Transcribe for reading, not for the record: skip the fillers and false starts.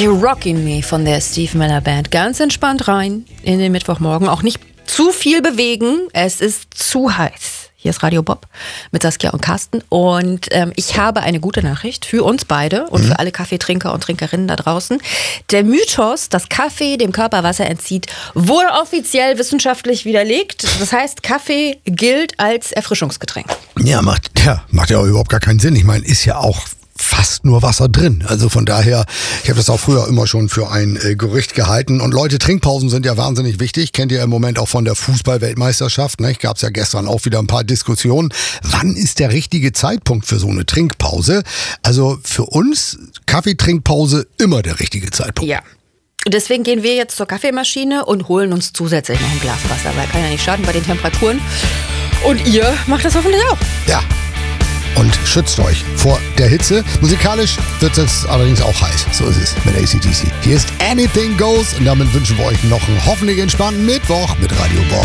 Die Rockin' Me von der Steve Miller Band. Ganz entspannt rein in den Mittwochmorgen. Auch nicht zu viel bewegen. Es ist zu heiß. Hier ist Radio Bob mit Saskia und Carsten. Und ich habe eine gute Nachricht für uns beide und für alle Kaffeetrinker und Trinkerinnen da draußen. Der Mythos, dass Kaffee dem Körper Wasser entzieht, wurde offiziell wissenschaftlich widerlegt. Das heißt, Kaffee gilt als Erfrischungsgetränk. Ja, macht ja auch überhaupt gar keinen Sinn. Ich meine, ist ja auch fast nur Wasser drin. Also von daher, ich habe das auch früher immer schon für ein Gerücht gehalten. Und Leute, Trinkpausen sind ja wahnsinnig wichtig. Kennt ihr im Moment auch von der Fußball-Weltmeisterschaft. Ne? Gab es ja gestern auch wieder ein paar Diskussionen. Wann ist der richtige Zeitpunkt für so eine Trinkpause? Also für uns, Kaffeetrinkpause, immer der richtige Zeitpunkt. Ja. Deswegen gehen wir jetzt zur Kaffeemaschine und holen uns zusätzlich noch ein Glas Wasser, weil kann ja nicht schaden bei den Temperaturen. Und ihr macht das hoffentlich auch. Ja. Und schützt euch vor der Hitze. Musikalisch wird es allerdings auch heiß. So ist es mit AC/DC. Hier ist Anything Goes und damit wünschen wir euch noch einen hoffentlich entspannten Mittwoch mit Radio Bob.